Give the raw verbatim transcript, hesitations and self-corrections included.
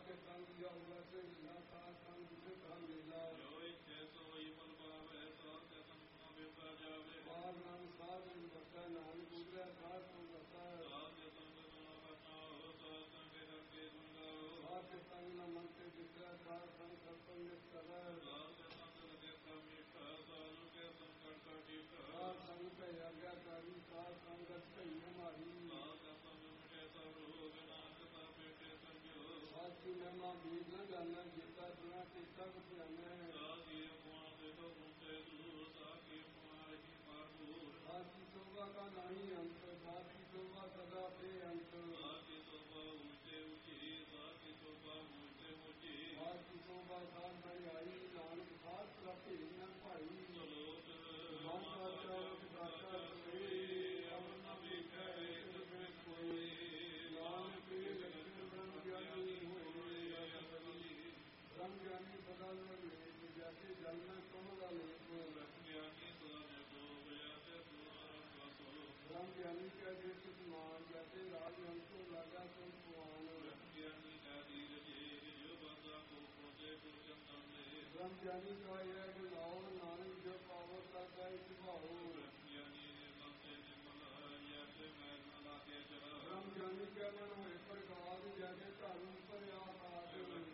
के संग जाऊगा से लीला का संग से धन लीला जो इच्छे सोई मन पावे साथ के संग न बेपा जावे बार नाम साथ इन बसा नाम दूसरा साथ तुम बसा साथ के संग न बचाओ साथ संग करके दूंगा साथ के संग न मन से दूसरा साथ संग सत्संग निष्ठा साथ के संग लगे मीठा साधु के संकट का टीका साथ संग के आज्ञाकारी साथ संगत से हमारी साथ का संग मिटे सब रोग नाश का बेटे संजो साथ की महिमा भी न जाना जीता सुना चेता कुछ जाने साथ ये कुआं देखो तुमसे दूर साथ ये कुआं ही पार साथ की शोभा का नहीं अंत साथ की शोभा सदा पे अंत साथ की शोभा ऊंचे ऊंची साथ की शोभा ऊंचे ऊंची साथ की शोभा साथ नहीं आई नानक साथ रखे न पाई माता चावत दाता सोई अमन बिखै तुझ कोई नानक लक्ष्मण ब्रह्म ज्ञानी होए ब्रह्म ज्ञानी सदा लगे जैसे जल में कमला लेको ज्ञानी सदा डूब जाते ब्रह्म ज्ञानी का देश मान जैसे राजहंस को राजा संतमान ज्ञानी का धीर जो बंदा को खोजे को चंदन ले ब्रह्म ज्ञानी का यह गुलाओ नानक जो पावता का स्वभाव ज्ञानी निर्मल से निर्मल जैसे मैल मिला के चला ब्रह्म ज्ञानी का मन है प्रकाश जैसे धर्म